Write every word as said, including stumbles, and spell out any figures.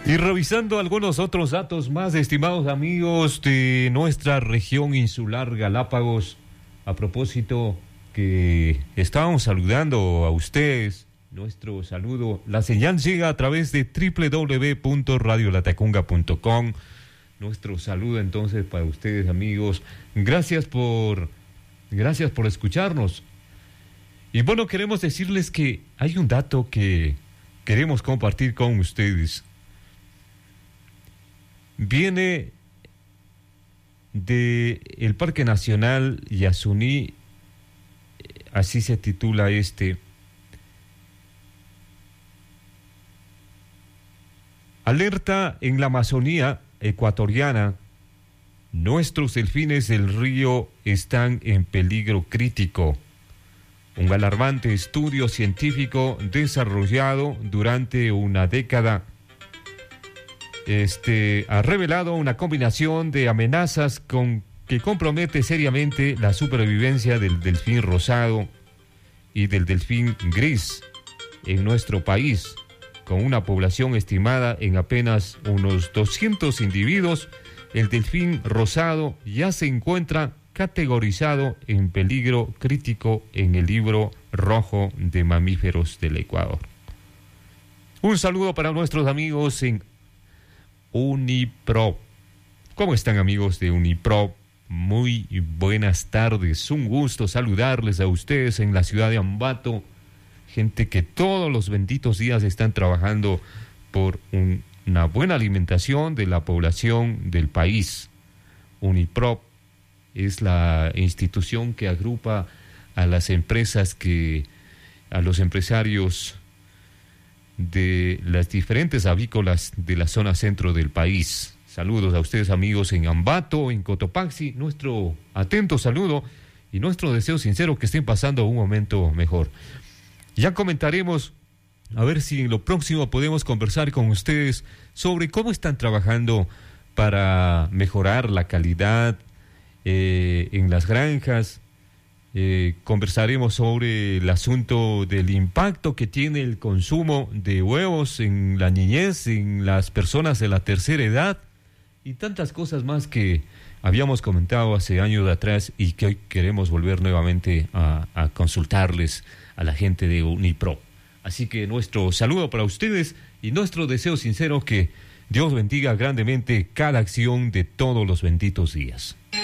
Y revisando algunos otros datos más, estimados amigos de nuestra región insular Galápagos, a propósito que estábamos saludando a ustedes, nuestro saludo, la señal llega a través de doble u doble u doble u punto radio latacunga punto com. Nuestro saludo entonces para ustedes, amigos. Gracias por, gracias por escucharnos. Y bueno, queremos decirles que hay un dato que queremos compartir con ustedes. Viene de el Parque Nacional Yasuní, así se titula este. Alerta en la Amazonía ecuatoriana. Nuestros delfines del río están en peligro crítico. Un alarmante estudio científico desarrollado durante una década Este, ha revelado una combinación de amenazas con, que compromete seriamente la supervivencia del delfín rosado y del delfín gris en nuestro país, con una población estimada en apenas unos doscientos individuos. El delfín rosado ya se encuentra categorizado en peligro crítico en el libro rojo de mamíferos del Ecuador. Un saludo para nuestros amigos en Uniprop. ¿Cómo están, amigos de Uniprop? Muy buenas tardes, un gusto saludarles a ustedes en la ciudad de Ambato, gente que todos los benditos días están trabajando por un, una buena alimentación de la población del país. Uniprop es la institución que agrupa a las empresas que, a los empresarios de las diferentes avícolas de la zona centro del país. Saludos a ustedes, amigos, en Ambato, en Cotopaxi, nuestro atento saludo y nuestro deseo sincero que estén pasando un momento mejor. Ya comentaremos, a ver si en lo próximo podemos conversar con ustedes sobre cómo están trabajando para mejorar la calidad eh, en las granjas. Eh, conversaremos sobre el asunto del impacto que tiene el consumo de huevos en la niñez, en las personas de la tercera edad y tantas cosas más que habíamos comentado hace años atrás y que hoy queremos volver nuevamente a, a consultarles a la gente de Uniprop. Así que nuestro saludo para ustedes y nuestro deseo sincero que Dios bendiga grandemente cada acción de todos los benditos días.